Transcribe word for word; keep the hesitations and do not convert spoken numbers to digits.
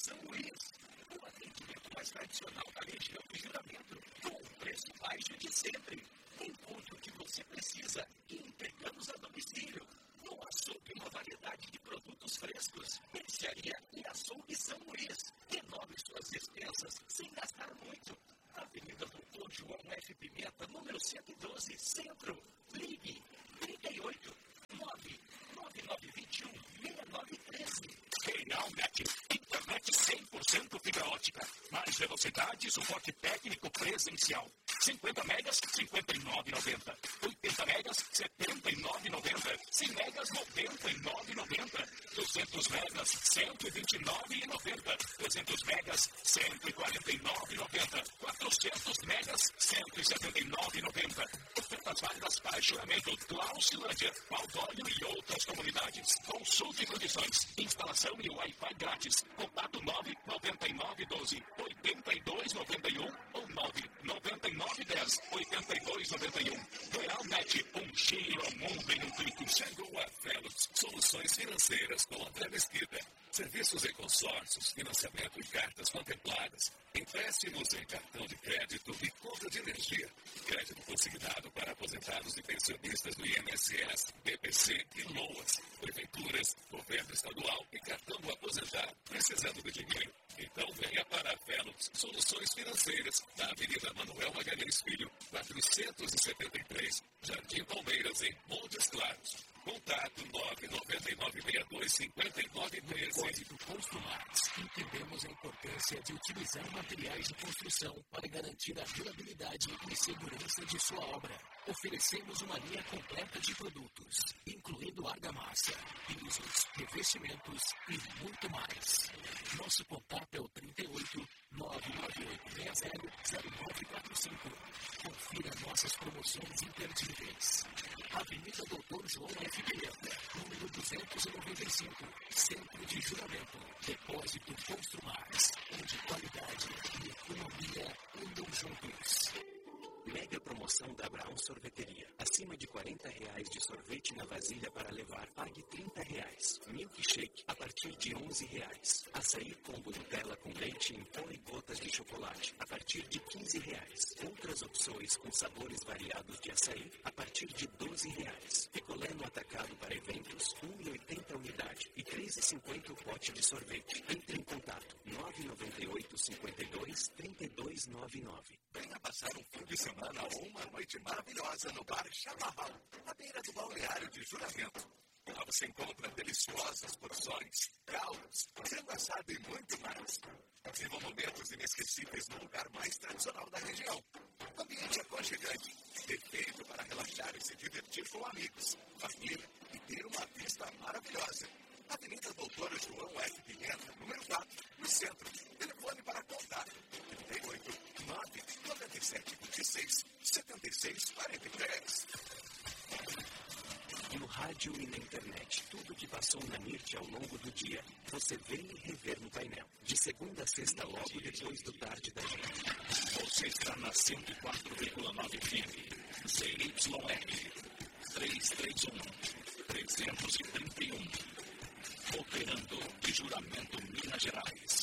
São Luís. O atendimento mais tradicional da região de Juramento, com o preço baixo de sempre. Encontre o que você precisa e entregamos a domicílio. No açougue, uma variedade de produtos frescos. Mercearia e açougue São Luís. Renove suas despesas sem gastar muito. Avenida Doutor João F. Pimenta, número cento e doze, Centro. Ligue trinta e oito, nove nove nove dois um, seis nove um três. Realnet, internet cem por cento fibra ótica, mais velocidade e suporte técnico presencial. cinquenta megas, cinquenta e nove reais e noventa centavos. oitenta megas, setenta e nove reais e noventa centavos. cem megas, noventa e nove reais e noventa centavos. duzentos megas, cento e vinte e nove reais e noventa centavos. trezentos megas, cento e quarenta e nove reais e noventa centavos. quatrocentos megas, cento e setenta e nove reais e noventa centavos. Ofertas válidas para juramento, Clausilândia, Valdólio e outras comunidades. Consulte condições, instalação e Wi-Fi grátis. Contato nove nove nove um dois, oito dois nove um ou nove nove nove um zero, oito dois nove um. Realnet, um giro ao mundo em um clique. Chegou a Velos Soluções Financeiras com André Mesquita. Serviços em consórcios, financiamento em cartas contempladas, empréstimos em cartão de crédito e compra de energia. Crédito consignado para aposentados e pensionistas do I N S S, B P C e LOAS, prefeituras, governo estadual e cartão do aposentado. Precisando de dinheiro? Então venha para a Velos Soluções Financeiras, na Avenida Manuel Magalhães Filho, quatrocentos e setenta e três, Jardim Palmeiras, em Montes Claros. Contato nove nove nove seis dois cinco nove um três. Código Construmares. Entendemos a importância de utilizar materiais de construção para garantir a durabilidade e segurança de sua obra. Oferecemos uma linha completa de produtos, incluindo argamassa, pisos, revestimentos e muito mais. Nosso contato é o trinta e oito, nove nove oito seis zero, zero nove quatro cinco. Confira nossas promoções imperdíveis. Avenida Doutor João F. Pimenta, número duzentos e noventa e cinco, Centro de Juramento. Depósito Construmares, onde qualidade e economia andam juntos. Mega promoção da Abraão Sorveteria. Acima de quarenta reais de sorvete na vasilha para levar, pague trinta reais. Milkshake a partir de onze reais. Açaí combo Nutella com leite em pó e gotas de chocolate a partir de quinze reais. Outras opções com sabores variados de açaí a partir de doze reais. Picolé no atacado para eventos, um real e oitenta centavos unidade e três reais e cinquenta centavos o pote de sorvete. Entre em contato nove nove oito cinco dois, três dois nove nove. Venha passar um fim de semana ou uma noite maravilhosa no Bar Chamarral, à beira do balneário de Juramento. Lá você encontra deliciosas porções, caldos, frango assado e muito mais. Viva momentos inesquecíveis no lugar mais tradicional da região. Ambiente aconchegante, perfeito para relaxar e se divertir com amigos, família e ter uma vista maravilhosa. Avenida Doutor João F. Pimenta, número quatro, no centro. Telefone para contato trinta e oito, nove nove sete dois seis, sete seis quatro três. No rádio e na internet, tudo que passou na N I R T ao longo do dia, você vê e rever no painel. De segunda a sexta, logo depois do tarde da gente. Você está na cento e quatro vírgula nove F M, C Y R, trezentos e trinta e um, trezentos e trinta e um. Operando de Juramento, Minas Gerais.